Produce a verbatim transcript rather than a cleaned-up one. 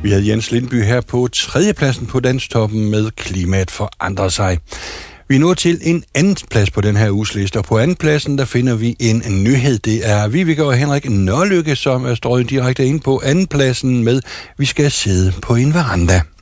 Vi havde Jens Lindby her på tredjepladsen på Danstoppen med Klimaet forandrer sig. Vi er nået til en anden plads på den her uges liste, og på anden pladsen der finder vi en nyhed. Det er Vibeke og Henrik Nørlykke, som er strøget direkte ind på anden pladsen med Vi skal sidde på en veranda.